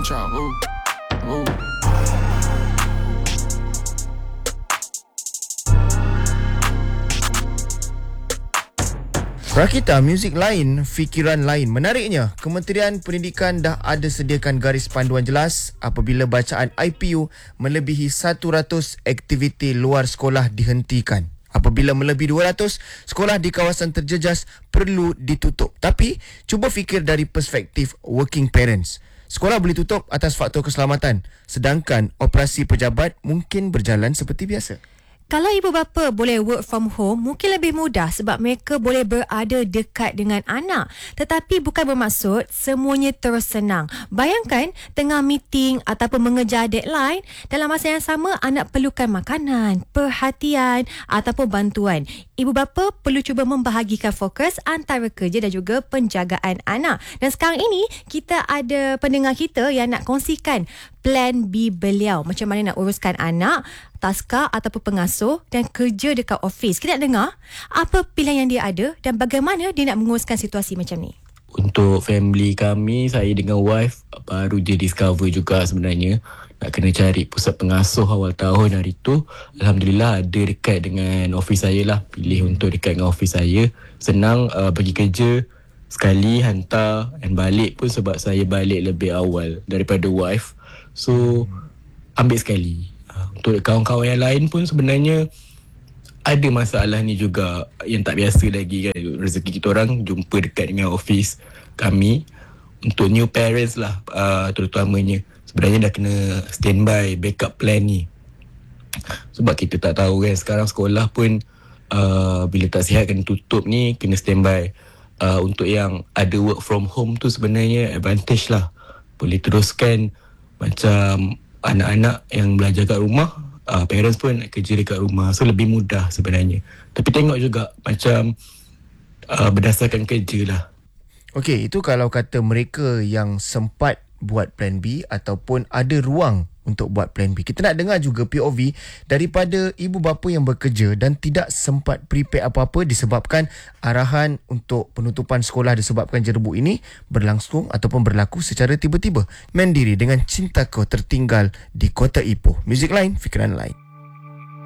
Chop, ooh, ooh. Rakita, muzik lain, fikiran lain. Menariknya, Kementerian Pendidikan dah ada sediakan garis panduan jelas apabila bacaan IPU melebihi 100 aktiviti luar sekolah dihentikan. Apabila melebihi 200, sekolah di kawasan terjejas perlu ditutup. Tapi, cuba fikir dari perspektif working parents. Sekolah boleh tutup atas faktor keselamatan, sedangkan operasi pejabat mungkin berjalan seperti biasa. Kalau ibu bapa boleh work from home, mungkin lebih mudah sebab mereka boleh berada dekat dengan anak. Tetapi bukan bermaksud semuanya terus senang. Bayangkan tengah meeting ataupun mengejar deadline, dalam masa yang sama anak perlukan makanan, perhatian ataupun bantuan. Ibu bapa perlu cuba membahagikan fokus antara kerja dan juga penjagaan anak. Dan sekarang ini kita ada pendengar kita yang nak kongsikan plan B beliau. Macam mana nak uruskan anak, taska ataupun pengasuh dan kerja dekat office. Kita nak dengar apa pilihan yang dia ada dan bagaimana dia nak menguruskan situasi macam ni. Untuk family kami, saya dengan wife baru je discover juga sebenarnya. Nak kena cari pusat pengasuh awal tahun hari tu. Alhamdulillah ada dekat dengan office saya lah. Pilih untuk dekat dengan office saya. Senang pergi kerja, sekali hantar dan balik pun sebab saya balik lebih awal daripada wife. So, ambil sekali. Untuk kawan-kawan yang lain pun sebenarnya ada masalah ni juga yang tak biasa lagi kan. Rezeki kita orang jumpa dekat dengan office kami. Untuk new parents lah terutamanya, sebenarnya dah kena standby backup plan ni. Sebab kita tak tahu kan, sekarang sekolah pun bila tak sihat kena tutup ni, kena standby. Untuk yang ada work from home tu sebenarnya advantage lah. Boleh teruskan macam anak-anak yang belajar kat rumah, parents pun nak kerja dekat rumah. So lebih mudah sebenarnya. Tapi tengok juga macam berdasarkan kerja lah. Okey, itu kalau kata mereka yang sempat buat plan B ataupun ada ruang untuk buat plan B. Kita nak dengar juga POV daripada ibu bapa yang bekerja dan tidak sempat prepare apa-apa disebabkan arahan untuk penutupan sekolah disebabkan jerebuk ini berlangsung ataupun berlaku secara tiba-tiba. Mandiri dengan cinta kau tertinggal di kota Ipoh. Muzik lain, fikiran lain.